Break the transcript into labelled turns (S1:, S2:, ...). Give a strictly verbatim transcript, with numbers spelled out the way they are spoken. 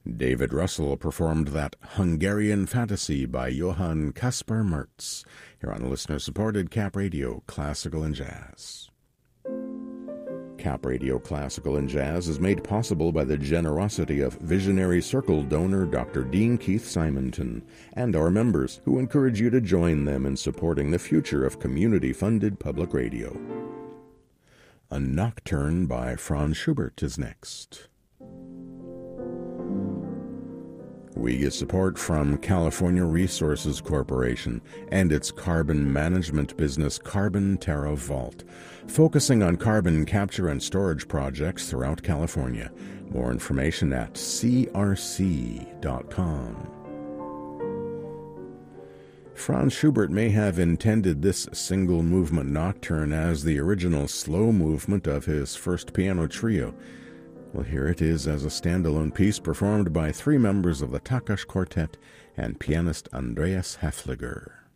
S1: David Russell performed that Hungarian Fantasy by Johann Caspar Mertz, here on listener-supported Cap Radio Classical and Jazz. Cap Radio Classical and Jazz is made possible by the generosity of Visionary Circle donor Doctor Dean Keith Simonton and our members, who encourage you to join them in supporting the future of community-funded public radio. A Nocturne by Franz Schubert is next. We get support from California Resources Corporation and its carbon management business Carbon Terra Vault, focusing on carbon capture and storage projects throughout California. More information at c r c dot com. Franz Schubert may have intended this single-movement nocturne as the original slow movement of his first piano trio. Well, here it is as a standalone piece performed by three members of the Takas Quartet and pianist Andreas Häfliger.